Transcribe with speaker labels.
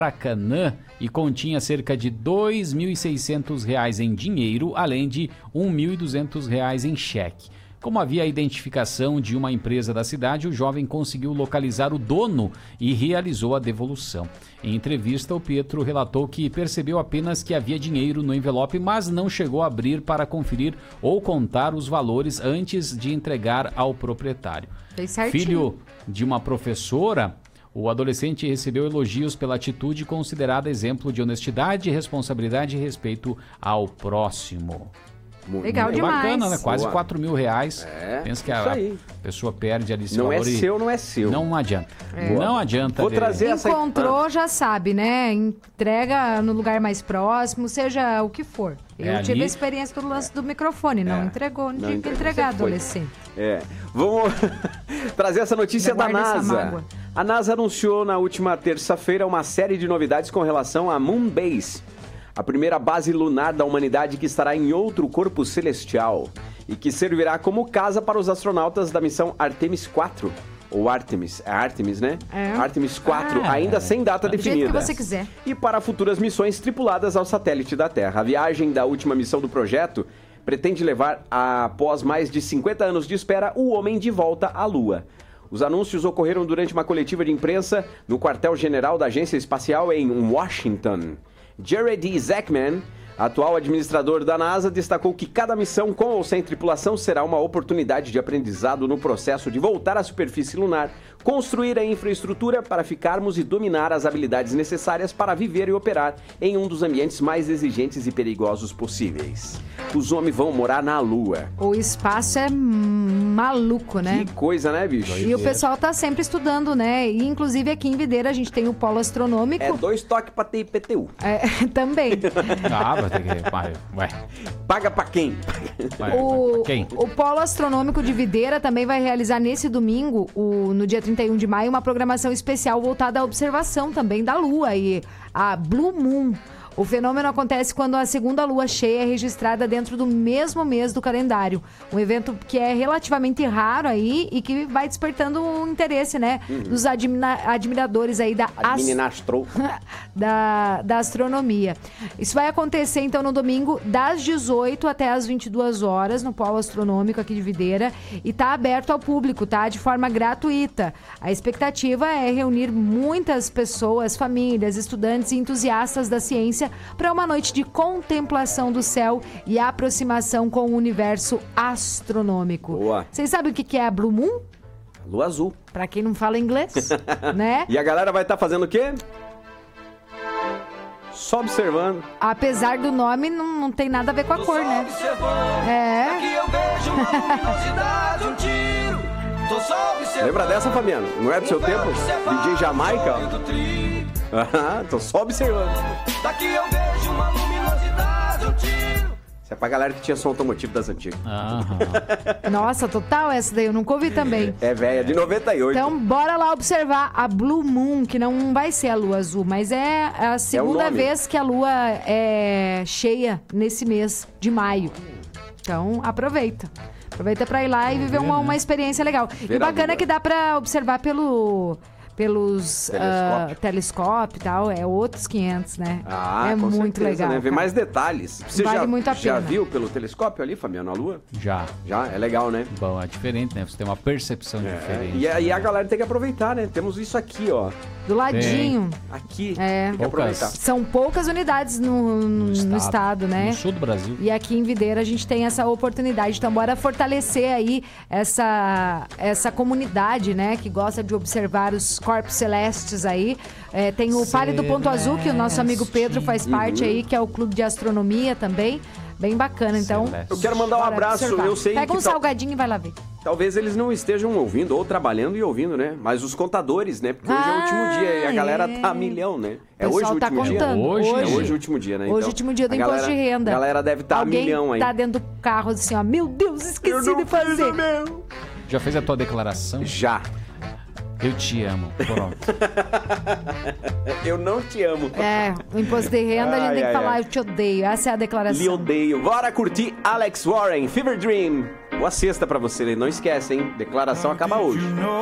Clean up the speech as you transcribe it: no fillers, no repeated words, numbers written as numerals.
Speaker 1: Maracanã e continha cerca de R$ 2.600 em dinheiro, além de R$ 1.200 em cheque. Como havia a identificação de uma empresa da cidade, o jovem conseguiu localizar o dono e realizou a devolução. Em entrevista, o Pietro relatou que percebeu apenas que havia dinheiro no envelope, mas não chegou a abrir para conferir ou contar os valores antes de entregar ao proprietário.
Speaker 2: Fez certinho.
Speaker 1: Filho de uma professora, o adolescente recebeu elogios pela atitude considerada exemplo de honestidade, responsabilidade e respeito ao próximo.
Speaker 2: Legal demais.
Speaker 1: Bacana, né? Quase R$4.000. Pensa que a pessoa perde ali esse valor.
Speaker 3: Não é seu.
Speaker 1: Não adianta. Não adianta.
Speaker 3: Vou trazer
Speaker 2: Encontrou, já sabe, né? Entrega no lugar mais próximo, seja o que for. Eu tive a experiência do lance do microfone, não entregou, não tinha que entregar, adolescente.
Speaker 3: Vamos trazer essa notícia da NASA. A NASA anunciou na última terça-feira uma série de novidades com relação à Moonbase, a primeira base lunar da humanidade que estará em outro corpo celestial e que servirá como casa para os astronautas da missão Artemis 4, ou Artemis, né? Artemis 4, ainda sem data definida.
Speaker 2: Do jeito que você quiser.
Speaker 3: E para futuras missões tripuladas ao satélite da Terra. A viagem da última missão do projeto pretende levar, após mais de 50 anos de espera, o homem de volta à Lua. Os anúncios ocorreram durante uma coletiva de imprensa no quartel-general da Agência Espacial em Washington. Jared Isaacman, atual administrador da NASA, destacou que cada missão com ou sem tripulação será uma oportunidade de aprendizado no processo de voltar à superfície lunar, construir a infraestrutura para ficarmos e dominar as habilidades necessárias para viver e operar em um dos ambientes mais exigentes e perigosos possíveis. Os homens vão morar na Lua.
Speaker 2: O espaço é maluco, né?
Speaker 3: Que coisa, né, bicho?
Speaker 2: E o pessoal tá sempre estudando, né? E inclusive aqui em Videira a gente tem o polo astronômico.
Speaker 3: 2 toques pra ter IPTU.
Speaker 2: Também.
Speaker 1: Vai ter que... Vai.
Speaker 3: Paga pra quem?
Speaker 2: O polo astronômico de Videira também vai realizar nesse domingo, no dia 31 de maio, uma programação especial voltada à observação também da Lua e a Blue Moon. O fenômeno acontece quando a segunda lua cheia é registrada dentro do mesmo mês do calendário. Um evento que é relativamente raro aí e que vai despertando o interesse, né? Dos admiradores aí da astronomia. Isso vai acontecer, então, no domingo, das 18 até as 22 horas, no Polo Astronômico aqui de Videira. E tá aberto ao público, tá? De forma gratuita. A expectativa é reunir muitas pessoas, famílias, estudantes e entusiastas da ciência para uma noite de contemplação do céu e aproximação com o universo astronômico.
Speaker 3: Boa.
Speaker 2: Vocês sabem o que é a Blue Moon?
Speaker 3: Lua azul.
Speaker 2: Para quem não fala inglês, né?
Speaker 3: E a galera vai estar fazendo o quê? Só observando.
Speaker 2: Apesar do nome, não tem nada a ver com a cor, né?
Speaker 4: Aqui eu vejo uma luminosidade, um tiro. Tô só observando.
Speaker 3: Lembra dessa, Fabiano? Não é do seu tempo? DJ Jamaica? Tô só observando.
Speaker 4: Daqui eu vejo uma luminosidade, um tiro.
Speaker 3: Isso é pra galera que tinha som automotivo das antigas.
Speaker 2: Nossa, total essa daí, eu nunca ouvi também.
Speaker 3: É velha, de 98.
Speaker 2: Então, bora lá observar a Blue Moon, que não vai ser a lua azul, mas é a segunda vez que a lua é cheia nesse mês de maio. Então, aproveita. Aproveita pra ir lá e viver uma experiência legal. E bacana que dá pra observar pelos telescópio e tal, é outros 500, né?
Speaker 3: É
Speaker 2: com muito
Speaker 3: certeza,
Speaker 2: legal.
Speaker 3: Né? Ver mais detalhes. Você
Speaker 2: vale muito a pena.
Speaker 3: Já viu pelo telescópio ali, Fabiano, a Lua?
Speaker 1: Já?
Speaker 3: É legal, né?
Speaker 1: Bom, é diferente, né? Você tem uma percepção diferente.
Speaker 3: E aí a galera tem que aproveitar, né? Temos isso aqui, ó.
Speaker 2: Do ladinho.
Speaker 3: Aqui. Tem que aproveitar.
Speaker 2: São poucas unidades no estado, né?
Speaker 1: No sul do Brasil.
Speaker 2: E aqui em Videira a gente tem essa oportunidade. Então, bora fortalecer aí essa comunidade, né? Que gosta de observar os corpos celestes aí. Tem o Pare do Ponto Azul, que o nosso amigo Pedro faz parte aí, que é o clube de astronomia também. Bem bacana, então.
Speaker 3: Eu quero mandar um abraço, eu sei
Speaker 2: Pega um salgadinho e vai lá ver.
Speaker 3: Talvez eles não estejam ouvindo, ou trabalhando e ouvindo, né? Mas os contadores, né? Porque hoje é o último dia e a galera tá a milhão, né? É hoje o último dia.
Speaker 2: É
Speaker 3: hoje o último dia, né?
Speaker 2: Hoje é o último dia do imposto de renda.
Speaker 3: A galera deve estar a milhão aí.
Speaker 2: Alguém tá dentro do carro assim, ó. Meu Deus, esqueci de fazer.
Speaker 1: Já fez a tua declaração?
Speaker 3: Já.
Speaker 1: Eu te amo. Pronto.
Speaker 3: Eu não te amo.
Speaker 2: O imposto de renda a gente tem que falar, eu te odeio. Essa é a declaração.
Speaker 3: Lhe odeio. Bora curtir Alex Warren, Fever Dream. Boa sexta pra você, não esquece, hein? Declaração acaba hoje.